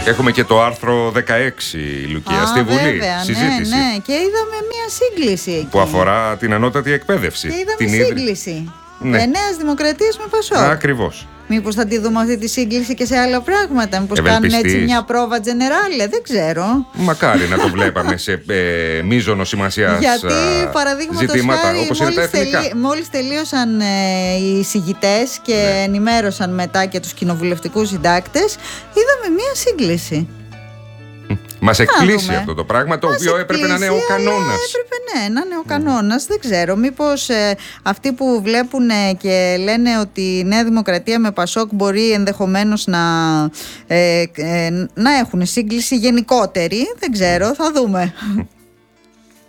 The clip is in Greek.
Έχουμε και το άρθρο 16, Λουκία, στη Βουλή. Βέβαια, συζήτηση. Ναι. Και είδαμε μία σύγκληση εκεί. Που αφορά την ανώτατη εκπαίδευση. Και είδαμε σύγκληση. Ναι. Νέας Δημοκρατίας με Πασόκ. Ακριβώς. Μήπως θα τη δούμε αυτή τη σύγκληση και σε άλλα πράγματα? Μήπως κάνουν έτσι μια πρόβα τζενεράλε? Δεν ξέρω. Μακάρι να το βλέπαμε σε μείζωνο σημασίας Γιατί παραδείγματος χάρη μόλις τελείωσαν οι εισηγητές και ενημέρωσαν μετά και τους κοινοβουλευτικούς συντάκτες, είδαμε μια σύγκληση. Μας εκπλήσει αυτό το πράγμα, το οποίο έπρεπε να είναι ο κανόνας. Έπρεπε να είναι ο κανόνας. Δεν ξέρω, μήπως αυτοί που βλέπουν και λένε ότι η Νέα Δημοκρατία με Πασόκ μπορεί ενδεχομένως να έχουν σύγκληση γενικότερη. Δεν ξέρω, θα δούμε.